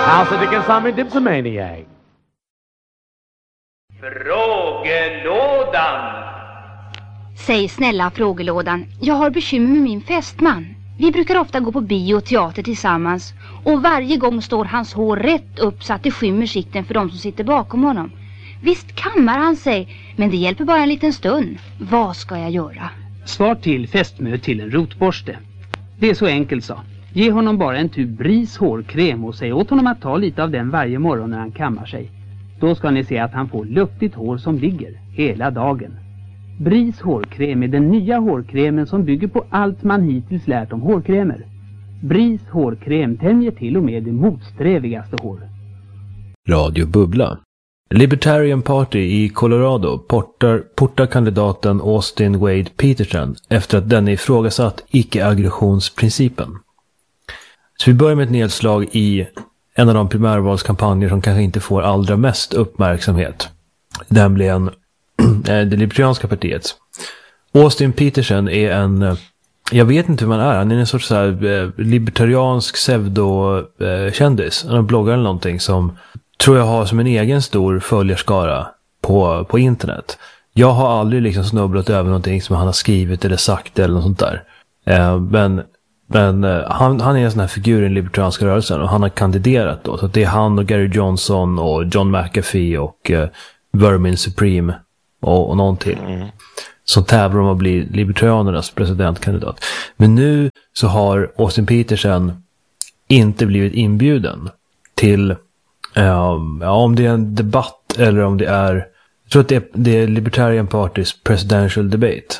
House of Dickens, I'm a dipsomaniac. Frågelådan. Säg snälla frågelådan, jag har bekymmer med min fästman. Vi brukar ofta gå på bio och teater tillsammans. Och varje gång står hans hår rätt upp så att det skymmer sikten för de som sitter bakom honom. Visst kammar han sig, men det hjälper bara en liten stund. Vad ska jag göra? Svar till fästmö till en rotborste. Det är så enkelt, så. Ge honom bara en tub Bris hårkräm och säg åt honom att ta lite av den varje morgon när han kammar sig. Då ska ni se att han får luftigt hår som ligger hela dagen. Bris hårkräm är den nya hårkrämen som bygger på allt man hittills lärt om hårkrämer. Bris hårkräm tänjer till och med det motsträvigaste hår. Radio Bubbla. Libertarian Party i Colorado portar kandidaten Austin Wade Peterson efter att den ifrågasatt icke-aggressionsprincipen. Så vi börjar med ett nedslag i en av de primärvalskampanjer som kanske inte får allra mest uppmärksamhet. Nämligen det Libertarianska partiet. Austin Peterson är en, jag vet inte hur man är, han är en sorts så här libertariansk pseudo-kändis. Han bloggar eller någonting som tror jag har som en egen stor följarskara på internet. Jag har aldrig liksom snubblat över någonting som han har skrivit eller sagt eller något sånt där. Men han är en sån här figur i den libertarianska rörelsen och han har kandiderat då. Så det är han och Gary Johnson och John McAfee och Vermin Supreme och någon till. Som tävlar om att bli libertarianernas presidentkandidat. Men nu så har Austin Peterson inte blivit inbjuden till om det är en debatt eller om det är, jag tror att det är Libertarian Party's presidential debate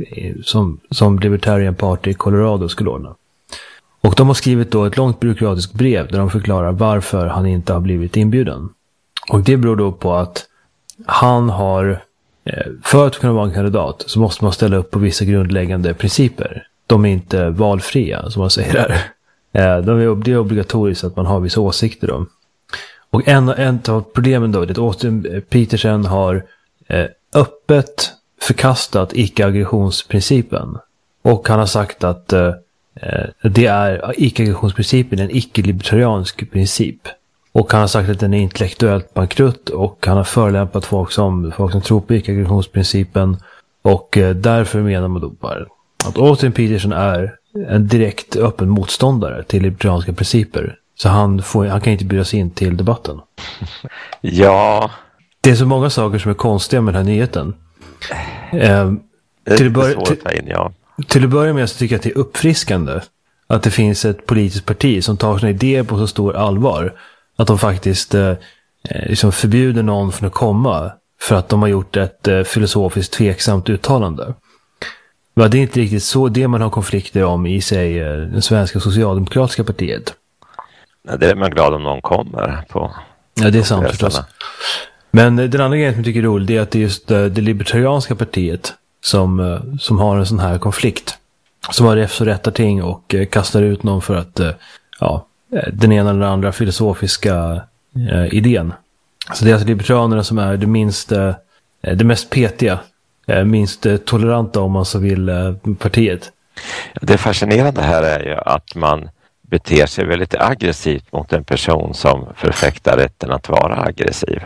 som Libertarian Party i Colorado skulle ordna. Och de har skrivit då ett långt byråkratiskt brev där de förklarar varför han inte har blivit inbjuden. Och det beror då på att han har, för att kunna vara en kandidat så måste man ställa upp på vissa grundläggande principer. De är inte valfria som man säger där. Det är obligatoriskt att man har vissa åsikter om. Och en av problemen då är att Austin Peterson har öppet förkastat icke-aggressionsprincipen. Och han har sagt att det är icke-aggressionsprincipen en icke-libertariansk princip. Och han har sagt att den är intellektuellt bankrutt och han har förolämpat folk som tror på icke-aggressionsprincipen. Och därför menar man då bara att Austin Peterson är en direkt öppen motståndare till libertarianska principer. Så han kan inte bjudas in till debatten. Ja. Det är så många saker som är konstiga med den här nyheten. Till att börja med så tycker jag att det är uppfriskande att det finns ett politiskt parti som tar sina idéer på så stor allvar att de faktiskt liksom förbjuder någon från att komma för att de har gjort ett filosofiskt tveksamt uttalande. Men det är inte riktigt så det man har konflikter om i sig det svenska socialdemokratiska partiet. Det är man glad om någon kommer på. Ja, det är sant förstås. Men den andra grejen som jag tycker är rolig är att det är just det libertarianska partiet som har en sån här konflikt. Som har räfs och rättar ting och kastar ut någon för att den ena eller andra filosofiska idén. Så det är alltså libertarianerna som är det mest petiga, minst toleranta om man så vill partiet. Det fascinerande här är ju att man beter sig väldigt aggressivt mot en person som förfäktar rätten att vara aggressiv.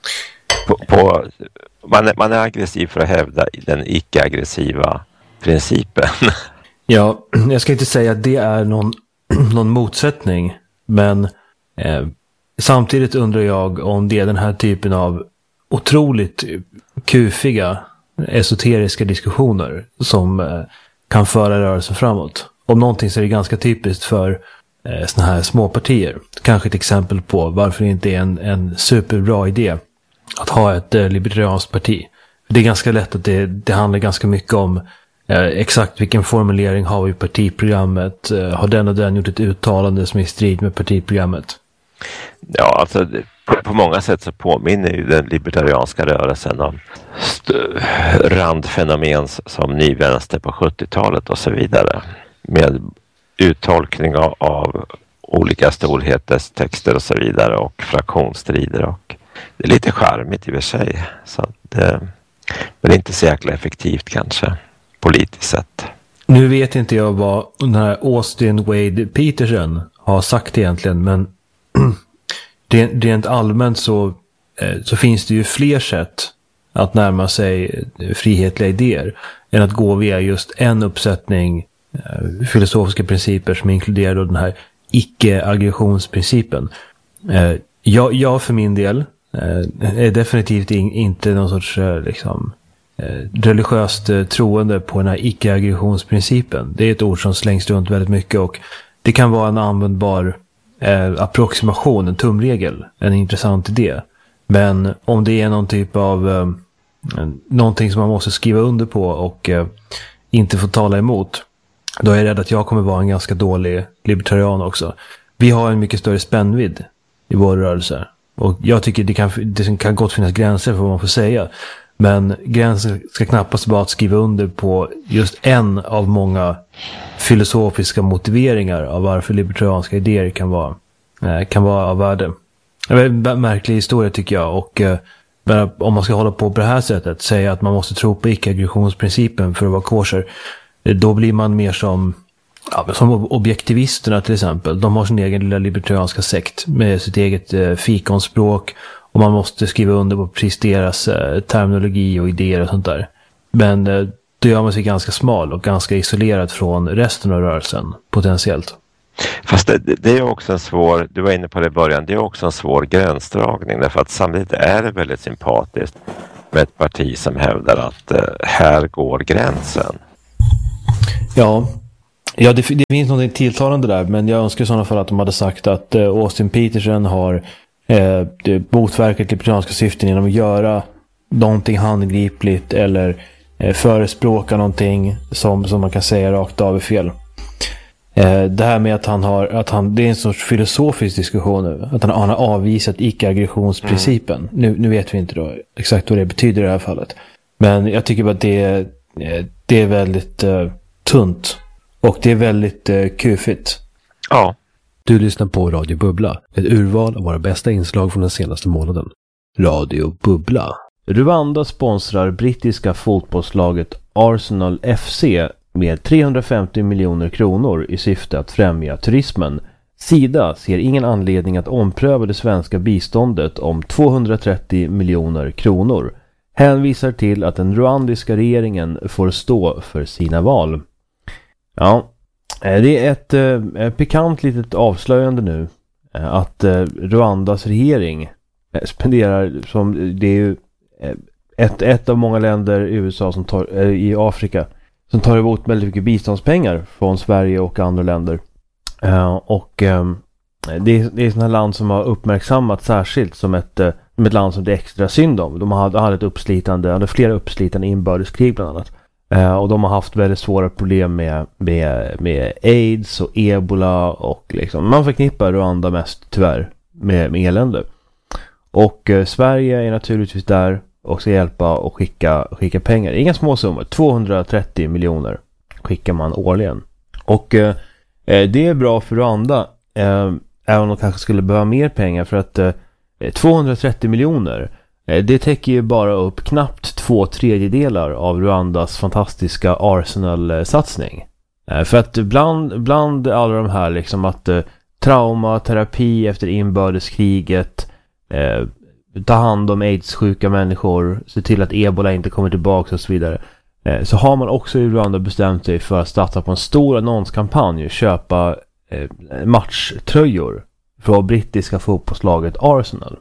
Man är aggressiv för att hävda den icke-aggressiva principen. Ja, jag ska inte säga att det är någon motsättning, men samtidigt undrar jag om det är den här typen av otroligt kufiga esoteriska diskussioner som kan föra rörelsen framåt. Om någonting så är det ganska typiskt för såna här småpartier. Kanske ett exempel på varför det inte är en superbra idé att ha ett libertarianskt parti. Det är ganska lätt att det handlar ganska mycket om exakt vilken formulering har vi i partiprogrammet. Har den och den gjort ett uttalande som är i strid med partiprogrammet? Ja, alltså på många sätt så påminner ju den libertarianska rörelsen om randfenomen som nyvänster på 70-talet och så vidare. Med uttolkning av olika storheters texter och så vidare och fraktionsstrider och det är lite charmigt i och för sig. Så men inte så jäkla effektivt kanske politiskt sett. Nu vet inte jag vad den här Austin Wade Peterson har sagt egentligen, men rent allmänt så finns det ju fler sätt att närma sig frihetliga idéer än att gå via just en uppsättning filosofiska principer som inkluderar då den här icke-aggressionsprincipen. Jag för min del är definitivt inte någon sorts religiöst troende på den här icke-aggressionsprincipen. Det är ett ord som slängs runt väldigt mycket och det kan vara en användbar approximation, en tumregel, en intressant idé. Men om det är någon typ av någonting som man måste skriva under på och inte få tala emot, då är jag rädd att jag kommer vara en ganska dålig libertarian också. Vi har en mycket större spännvidd i vår rörelse. Och jag tycker det kan gott finnas gränser för vad man får säga. Men gränsen ska knappast vara att skriva under på just en av många filosofiska motiveringar av varför libertarianska idéer kan vara av värde. Det är en märklig historia tycker jag. Och om man ska hålla på det här sättet, säga att man måste tro på icke-aggressionsprincipen för att vara kosher, då blir man mer som objektivisterna till exempel. De har sin egen lilla libertarianska sekt med sitt eget fikonspråk och man måste skriva under på precis deras terminologi och idéer och sånt där. Men då gör man sig ganska smal och ganska isolerad från resten av rörelsen potentiellt. Fast det är också en svår, du var inne på det i början, det är också en svår gränsdragning därför att samtidigt är det väldigt sympatiskt med ett parti som hävdar att här går gränsen. Ja, det finns något tilltalande där, men jag önskar i sådana fall att de hade sagt att Austin Peterson har motverkat libertarianska syften genom att göra någonting handgripligt eller förespråka någonting som man kan säga rakt av är fel. Det här med att han det är en sorts filosofisk diskussion nu, att han har avvisat icke-aggressionsprincipen. Nu vet vi inte då exakt vad det betyder i det här fallet. Men jag tycker bara att det är väldigt tunt. Och det är väldigt kufigt. Ja. Du lyssnar på Radio Bubbla. Ett urval av våra bästa inslag från den senaste månaden. Radio Bubbla. Rwanda sponsrar brittiska fotbollslaget Arsenal FC med 350 miljoner kronor i syfte att främja turismen. Sida ser ingen anledning att ompröva det svenska biståndet om 230 miljoner kronor. Hänvisar till att den rwandiska regeringen får stå för sina val. Ja, det är ett pikant litet avslöjande nu att Rwandas regering spenderar, som det är ju ett av många länder i USA som i Afrika som tar emot väldigt mycket biståndspengar från Sverige och andra länder. Det är sådana land som har uppmärksammat särskilt som ett land som det är extra synd om. De hade flera uppslitande inbördeskrig bland annat. Och de har haft väldigt svåra problem med AIDS och Ebola och liksom, man förknippar Rwanda mest tyvärr med elände. Och Sverige är naturligtvis där och ska hjälpa och skicka pengar. Inga små summor, 230 miljoner skickar man årligen. Och det är bra för Rwanda, även om de kanske skulle behöva mer pengar, för att 230 miljoner det täcker ju bara upp knappt 2/3 av Rwandas fantastiska Arsenal-satsning. För att bland alla de här liksom att trauma, terapi efter inbördeskriget, ta hand om AIDS-sjuka människor, se till att Ebola inte kommer tillbaka och så vidare, så har man också i Rwanda bestämt sig för att starta på en stor annonskampanj och köpa matchtröjor från brittiska fotbollslaget Arsenal.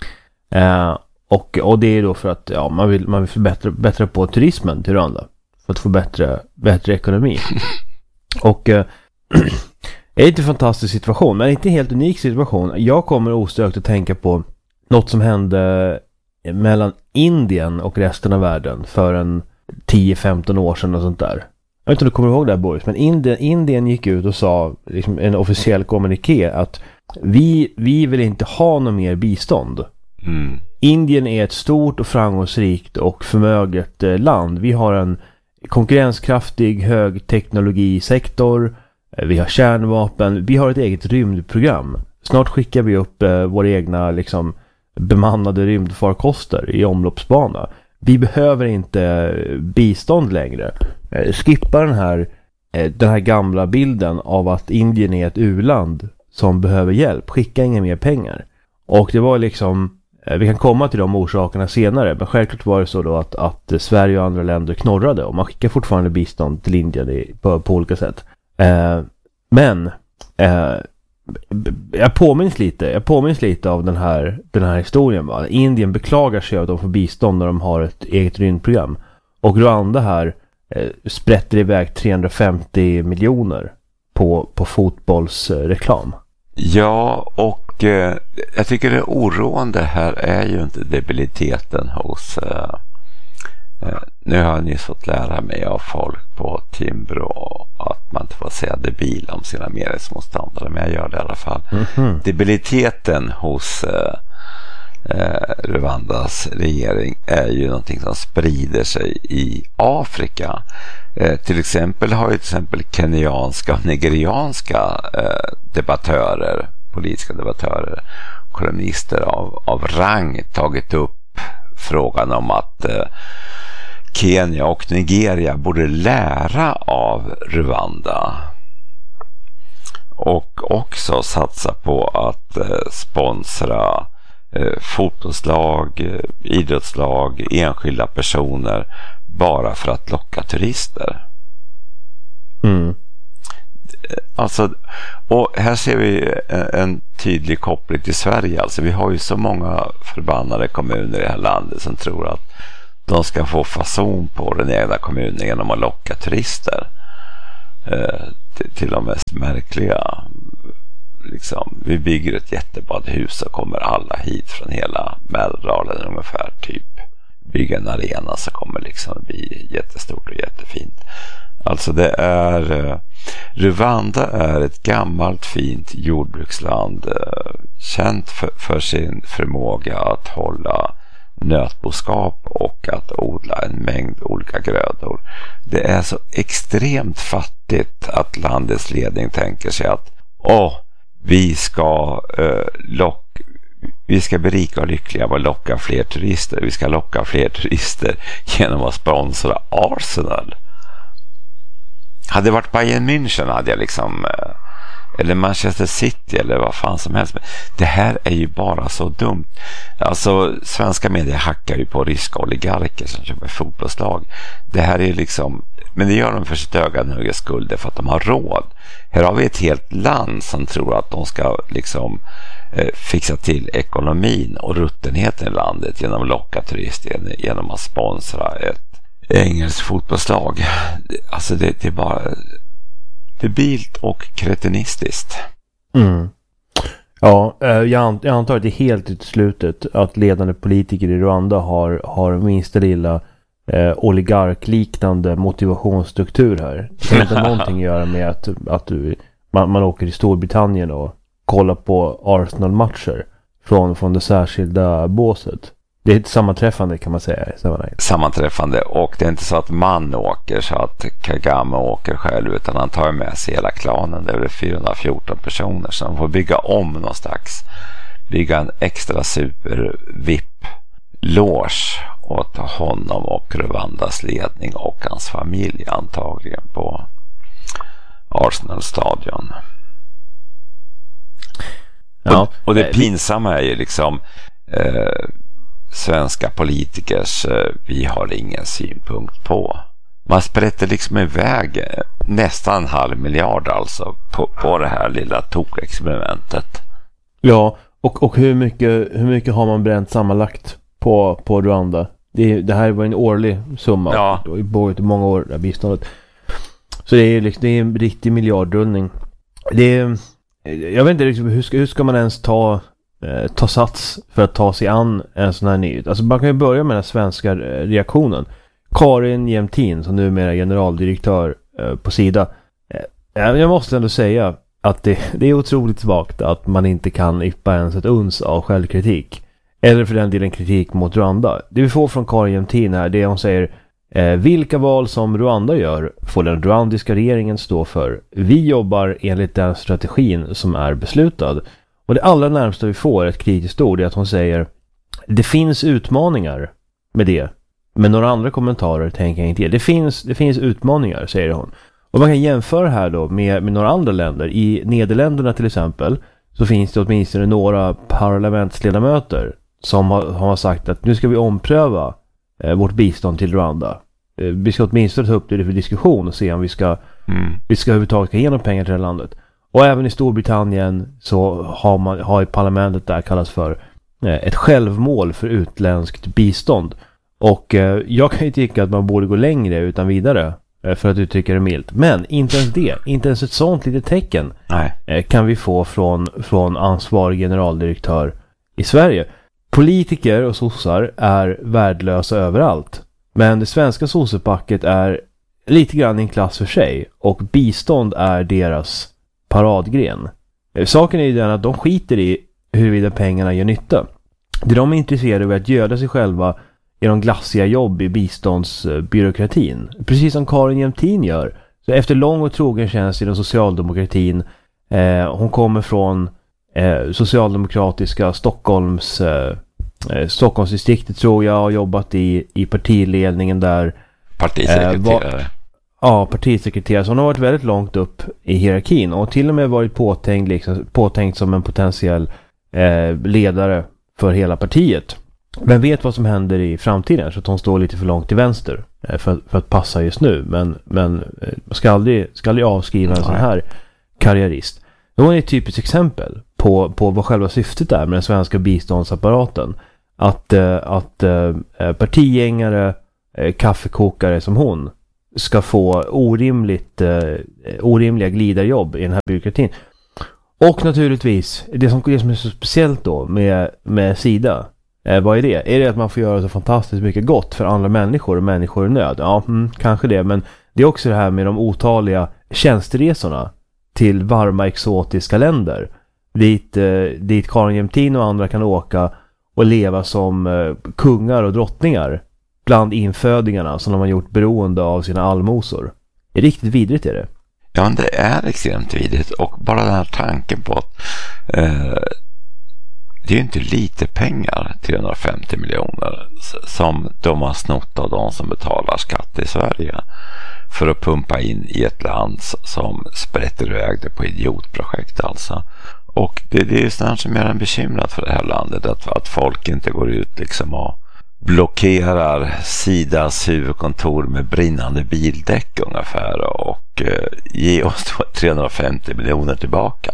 Och det är då för att man vill förbättra på turismen till Rwanda för att få bättre ekonomi. Och det är inte en fantastisk situation, men inte en helt unik situation. Jag kommer ostört att tänka på något som hände mellan Indien och resten av världen för en 10-15 år sedan och sånt där. Jag vet inte om du kommer ihåg det här, Boris, men Indien gick ut och sa liksom, en officiell kommuniké att vi vill inte ha något mer bistånd. Mm. Indien är ett stort och framgångsrikt och förmöget land. Vi har en konkurrenskraftig högteknologisektor, vi har kärnvapen, vi har ett eget rymdprogram. Snart skickar vi upp våra egna liksom, bemannade rymdfarkoster i omloppsbana. Vi behöver inte bistånd längre. Skippa den här gamla bilden av att Indien är ett u-land som behöver hjälp. Skicka inga mer pengar. Och det var liksom, vi kan komma till de orsakerna senare, men självklart var det så då att Sverige och andra länder knorrade, och man skickar fortfarande bistånd till Indien på olika sätt. Men jag påminns lite av den här historien, va? Indien beklagar sig av att de får bistånd när de har ett eget rymdprogram, och Rwanda här sprätter iväg 350 miljoner på fotbollsreklam. Ja, och jag tycker det oroande här är ju inte debiliteten hos nu har jag nyss fått lära mig av folk på Timbro att man inte får säga debil om sina meningsmotståndare, men jag gör det i alla fall. Debiliteten hos Rwandas regering är ju någonting som sprider sig i Afrika. Till exempel har ju kenyanska och nigerianska debattörer, politiska debattörer, kolumnister av rang tagit upp frågan om att Kenya och Nigeria borde lära av Rwanda och också satsa på att sponsra fotbollslag, idrottslag, enskilda personer bara för att locka turister. Alltså, och här ser vi en tydlig koppling till Sverige. Alltså, vi har ju så många förbannade kommuner i det här landet som tror att de ska få fason på den egna kommunen genom att locka turister till de mest märkliga. Liksom, vi bygger ett jättebadhus och kommer alla hit från hela Mälardalen ungefär, typ bygga en arena så kommer liksom bli jättestort och jättefint. Alltså det är Rwanda är ett gammalt fint jordbruksland, känt för sin förmåga att hålla nötboskap och att odla en mängd olika grödor. Det är så extremt fattigt att landets ledning tänker sig att vi ska berika och lyckliga och locka fler turister. Vi ska locka fler turister genom att sponsra Arsenal. Hade det varit Bayern München hade jag liksom eller Manchester City eller vad fan som helst. Men det här är ju bara så dumt. Alltså svenska medier hackar ju på ryska oligarker som köper fotbollslag. Det här är liksom, men det gör de för sitt ögonhöga skulder för att de har råd. Här har vi ett helt land som tror att de ska liksom fixa till ekonomin och ruttenheten i landet genom att locka turister, genom att sponsra ett engelskt fotbollslag. Alltså det är bara debilt och kretinistiskt. Ja, jag antar att det är helt uteslutet att ledande politiker i Rwanda har minsta lilla oligarkliknande motivationsstruktur här. Det har inte någonting att göra med att man åker till Storbritannien och kollar på Arsenal-matcher från det särskilda båset. Det är ett sammanträffande kan man säga. Sammanträffande, och det är inte så att man åker så att Kagame åker själv, utan han tar med sig hela klanen. Det är 414 personer som får bygga om bygga en extra super VIP-loge åt honom och Rwandas ledning och hans familj antagligen på Arsenal-stadion. Ja, och det pinsamma är ju liksom svenska politikers vi har ingen synpunkt på. Man sprätter liksom iväg nästan 500 miljoner alltså på det här lilla tokexperimentet. Ja, och hur mycket har man bränt sammanlagt på Rwanda? Det här var en årlig summa. Ja. Det har ju pågått i många år det här biståndet. Så det är en riktig miljardrullning. Jag vet inte liksom, hur ska man ens ta sats för att ta sig an en sån här nyhet. Alltså man kan ju börja med den svenska reaktionen. Karin Jämtin, som numera är generaldirektör på Sida. Jag måste ändå säga att det är otroligt svagt att man inte kan yppa ens ett uns av självkritik. Eller för den delen kritik mot Rwanda. Det vi får från Karin Jämtin här, det är hon säger: vilka val som Rwanda gör får den rwandiska regeringen stå för. Vi jobbar enligt den strategin som är beslutad. Och det allra närmsta vi får ett kritiskt ord är att hon säger: det finns utmaningar med det. Men några andra kommentarer tänker jag inte ge. Det finns utmaningar, säger hon. Och man kan jämföra här då med några andra länder. I Nederländerna till exempel så finns det åtminstone några parlamentsledamöter som har sagt att nu ska vi ompröva vårt bistånd till Rwanda. Vi ska åtminstone ta upp det för diskussion och se om vi ska överhuvudtaget ge några pengar till det här landet. Och även i Storbritannien så har i parlamentet där kallas för ett självmål för utländskt bistånd. Och jag kan ju tycka att man borde gå längre utan vidare, för att uttrycka det milt. Men inte ens det, inte ens ett sånt litet tecken kan vi få från ansvarig generaldirektör i Sverige. Politiker och sossar är värdelösa överallt. Men det svenska sossepacket är lite grann i en klass för sig. Och bistånd är deras paradgren. Saken är ju den att de skiter i huruvida pengarna gör nytta. Det de är intresserade av är att göda sig själva genom glassiga jobb i biståndsbyråkratin. Precis som Karin Jämtin gör. Så efter lång och trogen tjänst i den socialdemokratin, hon kommer från socialdemokratiska Stockholmsdistriktet tror jag, har jobbat i partiledningen där. Partisekreterare. Partisekreterare. Så hon har varit väldigt långt upp i hierarkin och till och med varit påtänkt som en potentiell ledare för hela partiet. Vem vet vad som händer i framtiden, så att hon står lite för långt till vänster för att passa just nu. Men man ska aldrig avskriva en sån här karriärist. Hon är ett typiskt exempel på vad själva syftet är med den svenska biståndsapparaten. Att partigängare, kaffekokare som hon ska få orimliga glidarjobb i den här byråkratin. Och naturligtvis, det som är så speciellt då med Sida, vad är det? Är det att man får göra så fantastiskt mycket gott för andra människor och människor i nöd? Ja, kanske det. Men det är också det här med de otaliga tjänsteresorna till varma exotiska länder. Dit Karin Jämtin och andra kan åka och leva som kungar och drottningar bland infödingarna som de har gjort beroende av sina allmosor. Det är riktigt vidrigt är det. Ja, det är extremt vidrigt. Och bara den här tanken på att det är ju inte lite pengar, 350 miljoner, som de har snott av de som betalar skatt i Sverige för att pumpa in i ett land som sprätter iväg det på idiotprojekt alltså. Och det är ju snart som gör en bekymrad för det här landet, att folk inte går ut liksom och blockerar Sidas huvudkontor med brinnande bildäck ungefär och ge oss 350 miljoner tillbaka.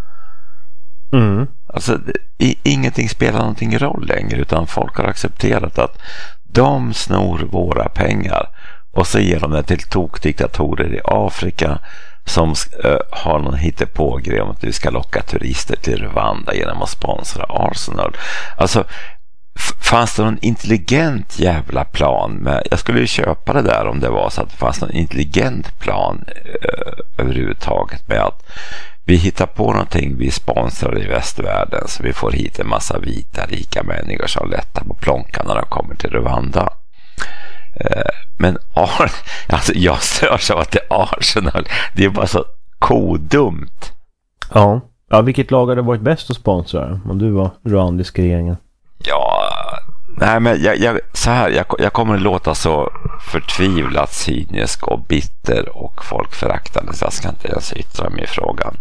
Alltså ingenting spelar någonting roll längre, utan folk har accepterat att de snor våra pengar och så ger de det till tokdiktatorer i Afrika som har någon hittepågrej om att vi ska locka turister till Rwanda genom att sponsra Arsenal. Alltså fanns det någon intelligent jävla plan med, jag skulle ju köpa det där om det var så att det fanns någon intelligent plan överhuvudtaget med att vi hittar på någonting vi sponsrar i västvärlden så vi får hit en massa vita rika människor som lättar på plånkan när de kommer till Rwanda. Men alltså jag störs av att det är Arsenal. Det är bara så kodumt. Ja, vilket lag hade varit bäst att sponsra om du var rwandiska regeringen? Ja, nej men jag kommer att låta så förtvivlat cynisk och bitter och folkföraktande så jag ska inte ens yttra mig i frågan.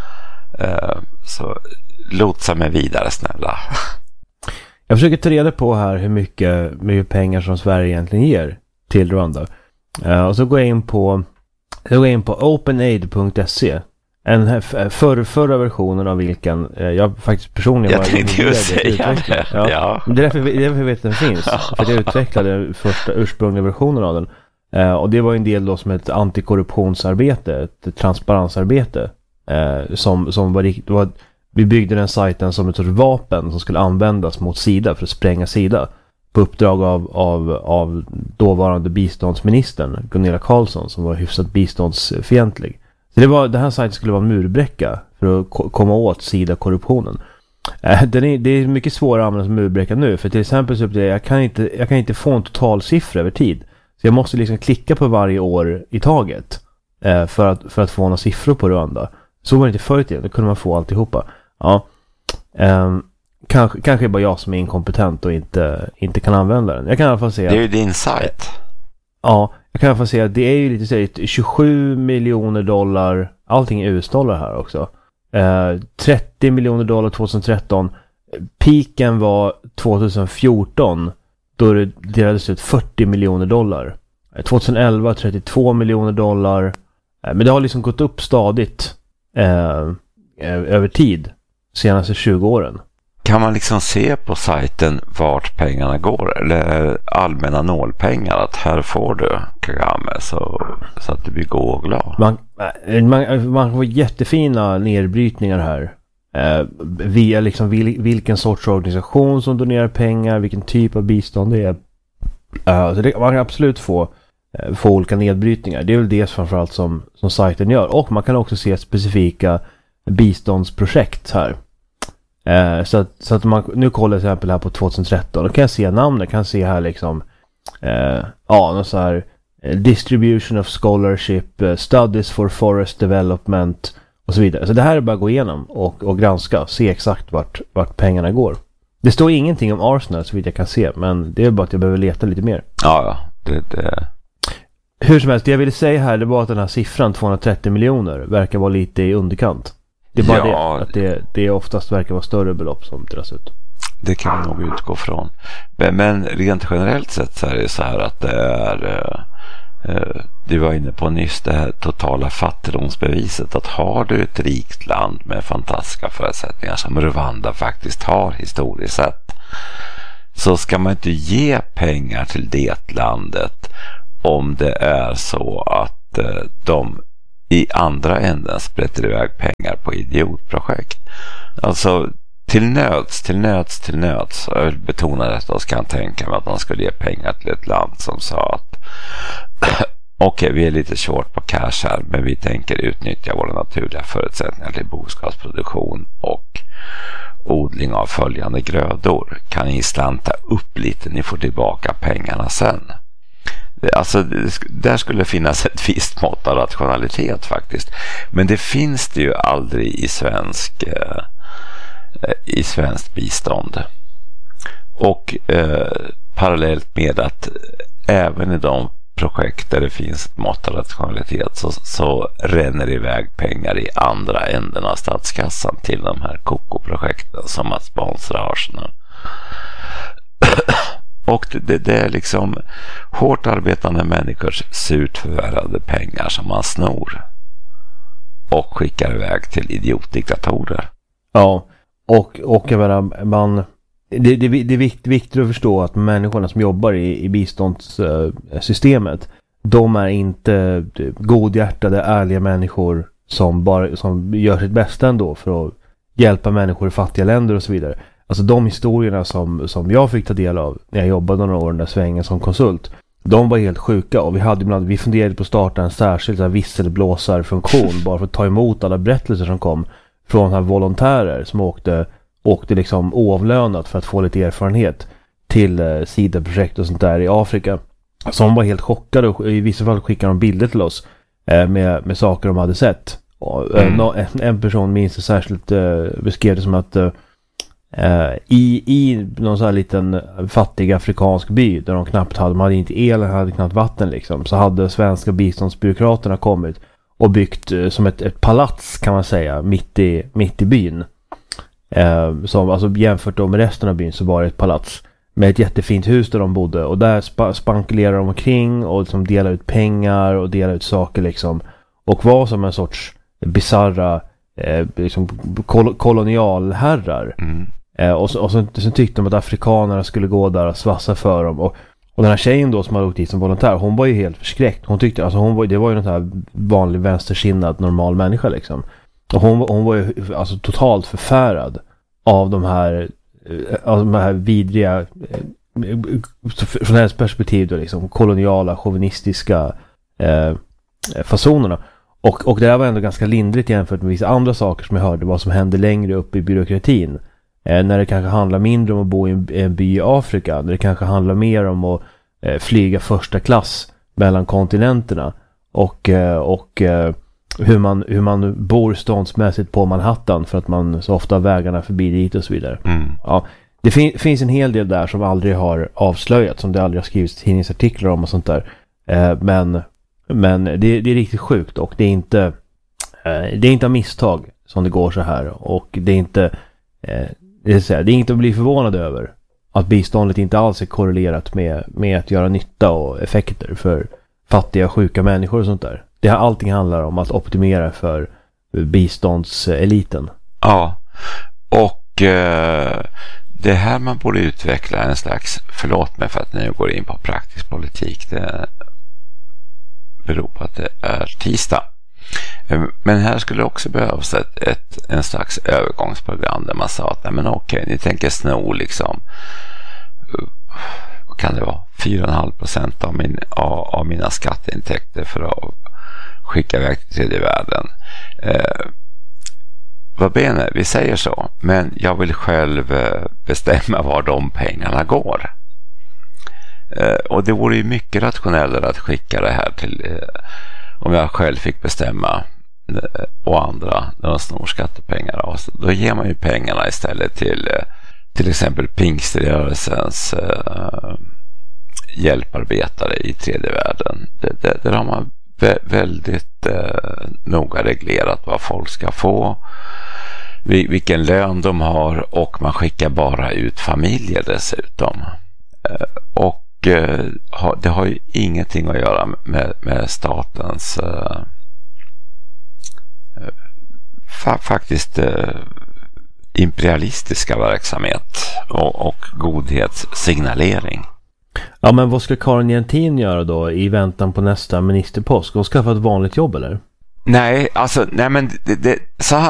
Så lotsa mig vidare snälla. Jag försöker ta reda på här hur mycket pengar som Sverige egentligen ger till Rwanda. Och så går jag in på openaid.se. En förra versionen av vilken jag faktiskt personligen var utvecklare. Ja. Det är därför jag vet att den finns. För att jag utvecklade första ursprungliga versionen av den. Och det var en del då som ett antikorruptionsarbete, ett transparensarbete. Som var riktigt... Vi byggde den sajten som ett sorts vapen som skulle användas mot Sida för att spränga Sida. På uppdrag av dåvarande biståndsministern Gunilla Carlsson som var hyfsat biståndsfientlig. Så den här sajten skulle vara en murbräcka för att komma åt Sida-korruptionen. Det är mycket svårare att använda som murbräcka nu. För till exempel så jag kan inte få en totalsiffra över tid. Så jag måste liksom klicka på varje år i taget för att få några siffror på Rwanda. Så var det inte förr i tiden, då kunde man få alltihopa. Ja. Kanske är bara jag som är inkompetent och inte kan använda den. Jag kan i alla fall säga det är ju din sajt. Ja, jag kan i alla fall säga att det är ju lite så 27 miljoner dollar, allting är US-dollar här också. $30 miljoner 2013. Piken var 2014 då det delades ut $40 miljoner. 2011 $32 miljoner. Men det har liksom gått upp stadigt över tid senaste 20 åren. Kan man liksom se på sajten vart pengarna går? Eller allmänna nålpengar? Att här får du Kagame så att du blir god och glad. Man får jättefina nedbrytningar här. Via liksom vilken sorts organisation som donerar pengar, vilken typ av bistånd det är. Så det, man kan absolut få olika nedbrytningar. Det är väl det framförallt som sajten gör. Och man kan också se specifika biståndsprojekt här. Så att man, nu kollar jag till exempel här på 2013. Då kan jag se namnet, kan se här liksom något så här distribution of scholarship, studies for forest development och så vidare. Så det här är bara att gå igenom och granska, se exakt vart pengarna går. Det står ingenting om Arsenal så vitt jag kan se, men det är bara att jag behöver leta lite mer. Ja, det. Hur som helst, det jag ville säga här, det var att den här siffran 230 miljoner verkar vara lite i underkant. Det är bara att det oftast verkar vara större belopp som dras ut. Det kan man nog utgå från. Men rent generellt sett så är det så här att det är du var inne på nyss det här totala fattigdomsbeviset, att har du ett rikt land med fantastiska förutsättningar som Rwanda faktiskt har historiskt sett, så ska man inte ge pengar till det landet om det är så att de i andra änden sprätter iväg pengar på idiotprojekt. Alltså till nöds. Jag vill betona detta och kan tänka mig att man skulle ge pengar till ett land som sa att okej, vi är lite short på cash här, men vi tänker utnyttja våra naturliga förutsättningar till boskapsproduktion och odling av följande grödor. Kan ni slanta upp lite, ni får tillbaka pengarna sen. Alltså, där skulle finnas ett visst mått av rationalitet faktiskt. Men det finns det ju aldrig i svenskt bistånd. Och parallellt med att även i de projekt där det finns ett mått av rationalitet så ränner iväg pengar i andra änden av statskassan till de här kokoprojekten som att sponsra Arsenal. Och det är liksom hårt arbetande människors surt förvärvade pengar som man snor och skickar iväg till idiotdiktatorer. Ja, och jag menar, det är viktigt att förstå att människorna som jobbar i biståndssystemet, de är inte godhjärtade, ärliga människor som gör sitt bästa ändå för att hjälpa människor i fattiga länder och så vidare. Alltså de historierna som jag fick ta del av när jag jobbade några år den där svängen som konsult, de var helt sjuka, och vi funderade på att starta en särskild visselblåsarfunktion bara för att ta emot alla berättelser som kom från här volontärer som åkte liksom oavlönat för att få lite erfarenhet till SIDA-projekt och sånt där i Afrika. Som var helt chockade, och i vissa fall skickade de bilder till oss med saker de hade sett. Och, en person minns det särskilt beskrev det som att i någon sån här liten fattig afrikansk by där de hade inte el, hade knappt vatten liksom, så hade svenska biståndsbyråkraterna kommit och byggt som ett palats kan man säga mitt i byn. Som, alltså jämfört med resten av byn så var det ett palats med ett jättefint hus där de bodde, och där spankulerade de omkring och liksom delade ut pengar och delade ut saker liksom, och var som en sorts bizarra liksom kolonialherrar. Och så tyckte de att afrikanerna skulle gå där och svassa för dem, och den här tjejen då som hade åkt dit som volontär, hon var ju helt förskräckt. Hon tyckte, alltså det var ju någon här vanlig vänstersinnad normal människa liksom. Och hon var ju alltså totalt förfärad av de här vidriga från hennes perspektiv då liksom koloniala, chauvinistiska fasonerna. Och det där var ändå ganska lindrigt jämfört med vissa andra saker som jag hörde vad som hände längre upp i byråkratin. När det kanske handlar mindre om att bo i en by i Afrika, när det kanske handlar mer om att flyga första klass mellan kontinenterna och hur man bor ståndsmässigt på Manhattan för att man så ofta har vägarna förbi dit och så vidare. Ja, det finns en hel del där som aldrig har avslöjats, som det aldrig har skrivits tidningsartiklar om och sånt där. Men det är riktigt sjukt, och det är inte av misstag som det går så här. Och det är inte det är inget att bli förvånad över att biståndet inte alls är korrelerat med att göra nytta och effekter för fattiga, sjuka människor och sånt där. Allting handlar om att optimera för biståndseliten. Ja, och det här man borde utveckla en slags, förlåt mig för att nu går in på praktisk politik, det beror på att det är tisdag. Men här skulle det också behövas en slags övergångsprogram där man sa att nej, men okej, ni tänker sno liksom, vad kan det vara, 4,5% av mina skatteintäkter för att skicka iväg till tredje världen. Vad benar, vi säger så, men jag vill själv bestämma var de pengarna går. Och det vore ju mycket rationellare att skicka det här till, om jag själv fick bestämma och andra när de snor skattepengar. Och då ger man ju pengarna istället till exempel pingströrelsens hjälparbetare i tredje världen. Där har man väldigt noga reglerat vad folk ska få, vilken lön de har, och man skickar bara ut familjer dessutom. Och det har ju ingenting att göra med statens faktiskt imperialistiska verksamhet och godhetssignalering. Ja, men vad ska Carin Jämtin göra då i väntan på nästa ministerpost? Ska hon skaffa ett vanligt jobb eller? Nej, men så här